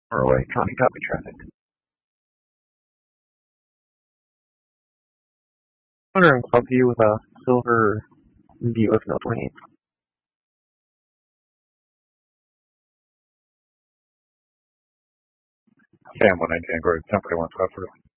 Norway County copy traffic. 100 Clubview with a silver Buick No 28. Sam 119 Grove, 1041 Stratford.